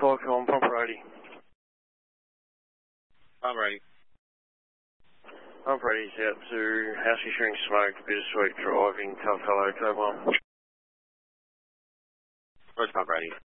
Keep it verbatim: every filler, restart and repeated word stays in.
Falcon, pump ready. I'm ready. Pump ready's out to house issuing smoke, bittersweet driving, tough hello, code one. Where's pump ready?